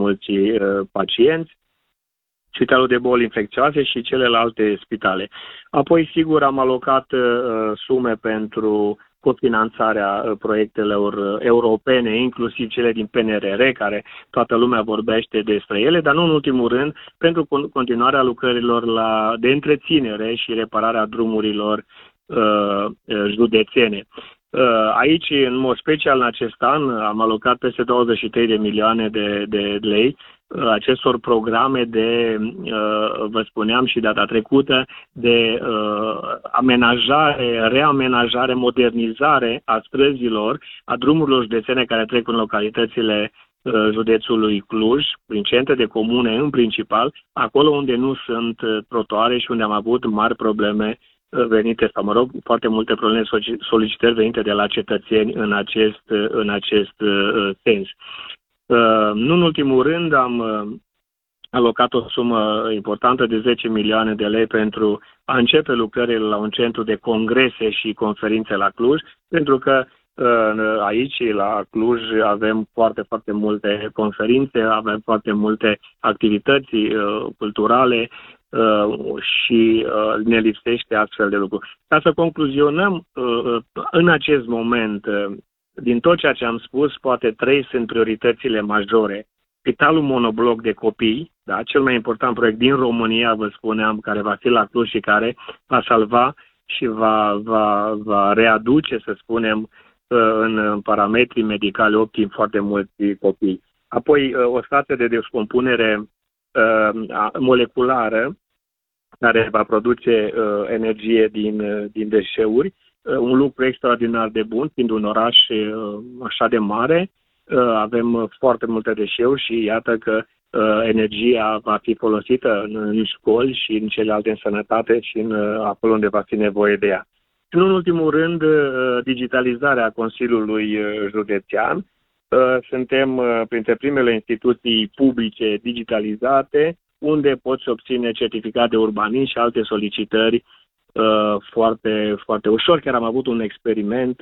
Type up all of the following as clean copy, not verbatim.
mulți pacienți, Spitalul de Boli Infecțioase și celelalte spitale. Apoi, sigur, am alocat sume pentru cofinanțarea proiectelor europene, inclusiv cele din PNRR, care toată lumea vorbește despre ele, dar nu în ultimul rând pentru continuarea lucrărilor de întreținere și repararea drumurilor județene. Aici, în mod special în acest an, am alocat peste 23 de milioane de lei acestor programe de, vă spuneam și data trecută, de amenajare, reamenajare, modernizare a străzilor, a drumurilor județene care trec în localitățile județului Cluj, prin centre de comune în principal, acolo unde nu sunt trotuare și unde am avut mari probleme venite, sau mă rog, foarte multe probleme, solicitări venite de la cetățeni în acest sens. Nu în ultimul rând am alocat o sumă importantă de 10 milioane de lei pentru a începe lucrările la un centru de congrese și conferințe la Cluj, pentru că aici, la Cluj, avem foarte, foarte multe conferințe, avem foarte multe activități culturale și ne lipsește astfel de lucruri. Ca să concluzionăm, în acest moment, din tot ceea ce am spus, poate 3 sunt prioritățile majore. Spitalul monobloc de copii, da, cel mai important proiect din România, vă spuneam, care va fi la Cluj și care va salva și va readuce, să spunem, în parametrii medicali optimi foarte mulți copii. Apoi o stație de descompunere moleculară care va produce energie din deșeuri, un lucru extraordinar de bun, fiind un oraș așa de mare, avem foarte multe deșeuri și iată că energia va fi folosită în școli și în celelalte în sănătate și acolo unde va fi nevoie de ea. Și în ultimul rând, digitalizarea Consiliului Județean. Suntem printre primele instituții publice digitalizate, unde poți obține certificat de urbanism și alte solicitări foarte, foarte ușor. Chiar am avut un experiment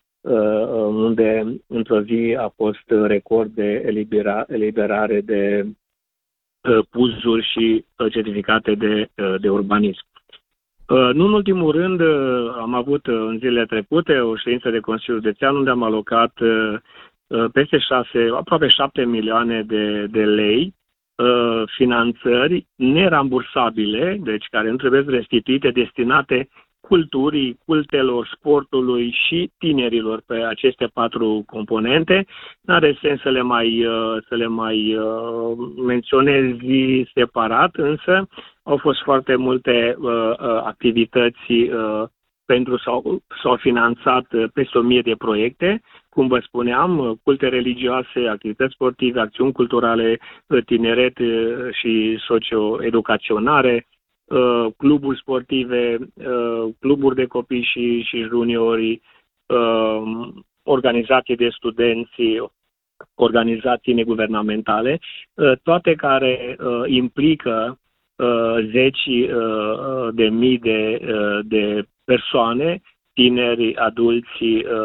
unde într-o zi a fost record de eliberare de PUZ-uri și certificate de urbanism. Nu în ultimul rând, am avut în zilele trecute o ședință de Consiliul Județean unde am alocat aproape 7 milioane de lei finanțări nerambursabile, deci care nu trebuie restituite, destinate culturii, cultelor, sportului și tinerilor pe aceste 4 componente. N-are sens să le mai menționez separat, însă au fost foarte multe activități s-au finanțat peste 1000 de proiecte, cum vă spuneam, culte religioase, activități sportive, acțiuni culturale, tineret și socio-educaționare, cluburi sportive, cluburi de copii și juniori, organizații de studenți, organizații neguvernamentale, toate care implică zeci de mii de persoane, tineri, adulți,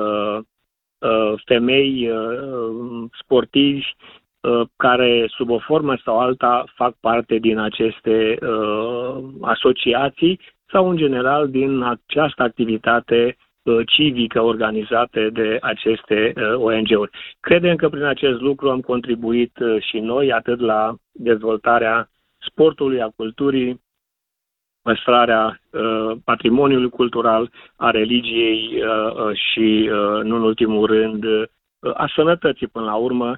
femei, sportivi, care sub o formă sau alta fac parte din aceste asociații sau în general din această activitate civică organizată de aceste ONG-uri. Credem că prin acest lucru am contribuit și noi atât la dezvoltarea sportului, a culturii, păstrarea patrimoniului cultural, a religiei și, nu în ultimul rând, a sănătății până la urmă,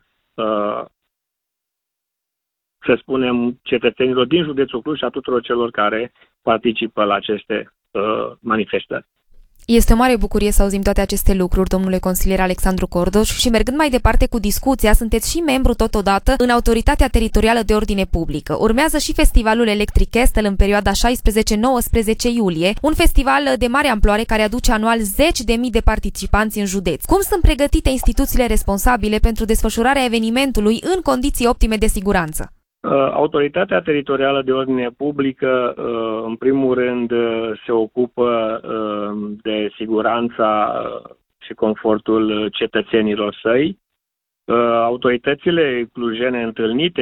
să spunem, cetățenilor din județul Cluj și a tuturor celor care participă la aceste manifestări. Este o mare bucurie să auzim toate aceste lucruri, domnule consilier Alexandru Cordoș, și mergând mai departe cu discuția, sunteți și membru totodată în Autoritatea Teritorială de Ordine Publică. Urmează și Festivalul Electric Castle în perioada 16-19 iulie, un festival de mare amploare care aduce anual 10.000 de participanți în județ. Cum sunt pregătite instituțiile responsabile pentru desfășurarea evenimentului în condiții optime de siguranță? Autoritatea Teritorială de Ordine Publică, în primul rând, se ocupă de siguranța și confortul cetățenilor săi. Autoritățile clujene întâlnite